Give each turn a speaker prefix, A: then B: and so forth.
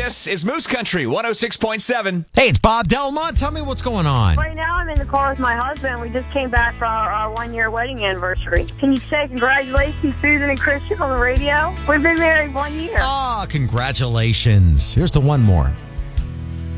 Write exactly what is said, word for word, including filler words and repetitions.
A: This is Moose Country one oh six point seven.
B: Hey, it's Bob Delmont. Tell me what's going on.
C: Right now, I'm in the car with my husband. We just came back for our, our one-year wedding anniversary. Can you say congratulations, Susan and Christian, on the radio? We've been married one year.
B: Oh, congratulations. Here's the one more.